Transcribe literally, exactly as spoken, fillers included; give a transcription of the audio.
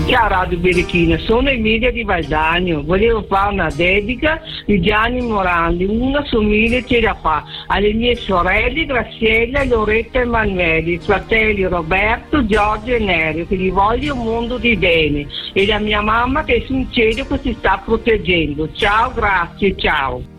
Ciao Radio Birichina, sono Emilia di Valdagno. Volevo fare una dedica di Gianni Morandi, una su mille ce la fa, alle mie sorelle Graziella, Loretta e Emanuele, fratelli Roberto, Giorgio e Nerio, che gli voglio un mondo di bene, e la mia mamma che è in cielo che si sta proteggendo. Ciao, grazie, ciao.